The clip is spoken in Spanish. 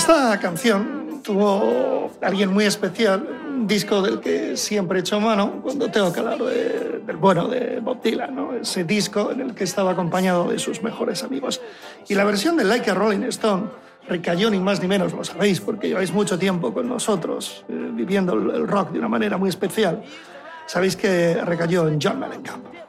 Esta canción tuvo alguien muy especial, un disco del que siempre echo mano cuando tengo que hablar del bueno de Bob Dylan, ¿no? Ese disco en el que estaba acompañado de sus mejores amigos. Y la versión de Like a Rolling Stone recayó ni más ni menos, lo sabéis, porque lleváis mucho tiempo con nosotros, viviendo el rock de una manera muy especial. Sabéis que recayó en John Mellencamp.